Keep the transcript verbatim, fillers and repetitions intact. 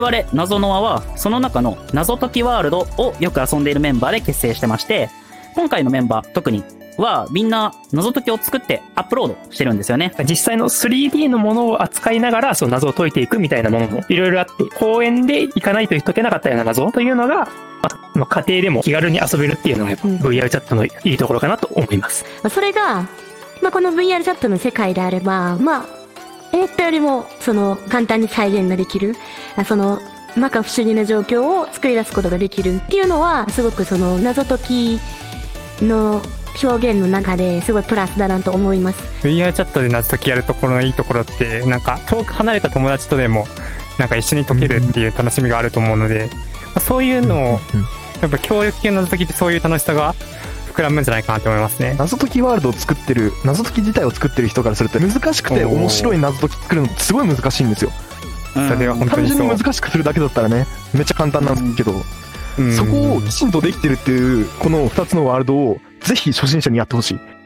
我々謎の輪はその中の謎解きワールドをよく遊んでいるメンバーで結成してまして、今回のメンバー特にはみんな謎解きを作ってアップロードしてるんですよね。 実際の スリーディー のものを扱いながらその謎を解いていくみたいなものもいろいろあって、公園で行かないと解けなかったような謎というのが、まあ、家庭でも気軽に遊べるっていうのがやっぱ ブイアール チャットのいいところかなと思います。 それが、まあ、この ブイアール チャットの世界であれば、まあ、思ったよりもその簡単に再現ができる、その摩訶不思議な状況を作り出すことができるっていうのは、すごくその謎解きの表現の中ですごいプラスだなと思います。 ブイアール チャットで謎解きやるところのいいところって、なんか遠く離れた友達とでもなんか一緒に解けるっていう楽しみがあると思うので、そういうのをやっぱ協力系の謎解きってそういう楽しさが膨らむんじゃないかなと思いますね。 謎解きワールドを作ってる、謎解き自体を作ってる人からすると難しくて面白い謎解き作るのってすごい難しいんですよ。 それは本当単にそう。 純に難しくするだけだったらね、めっちゃ簡単なんですけど、 うん、 そこをきちんとできてるっていうこのふたつのワールドをぜひ初心者にやってほしい。